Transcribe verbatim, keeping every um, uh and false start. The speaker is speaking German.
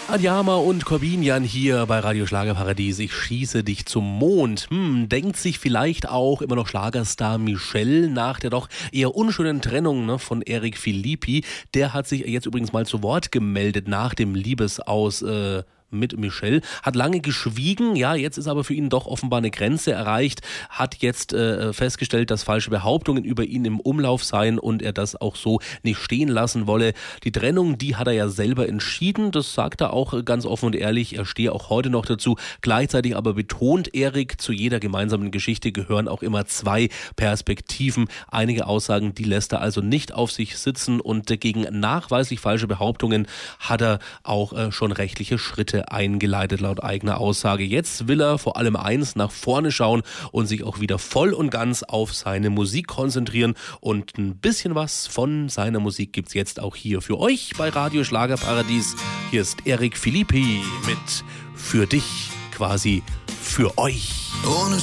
Adjama und Corbinian hier bei Radio Schlagerparadies. Ich schieße dich zum Mond. Hm, denkt sich vielleicht auch immer noch Schlagerstar Michel nach der doch eher unschönen Trennung ne, von Eric Philippi. Der hat sich jetzt übrigens mal zu Wort gemeldet nach dem Liebesaus äh, mit Michel, hat lange geschwiegen, ja, jetzt ist aber für ihn doch offenbar eine Grenze erreicht, hat jetzt äh, festgestellt, dass falsche Behauptungen über ihn im Umlauf seien und er das auch so nicht stehen lassen wolle. Die Trennung, die hat er ja selber entschieden, das sagt er auch ganz offen und ehrlich, er stehe auch heute noch dazu. Gleichzeitig aber betont Erik, zu jeder gemeinsamen Geschichte gehören auch immer zwei Perspektiven. Einige Aussagen, die lässt er also nicht auf sich sitzen und gegen nachweislich falsche Behauptungen hat er auch äh, schon rechtliche Schritte eingeleitet, laut eigener Aussage. Jetzt will er vor allem eins, nach vorne schauen und sich auch wieder voll und ganz auf seine Musik konzentrieren. Und ein bisschen was von seiner Musik gibt's jetzt auch hier für euch bei Radio Schlagerparadies. Hier ist Eric Philippi mit Für dich, quasi für euch. Ohne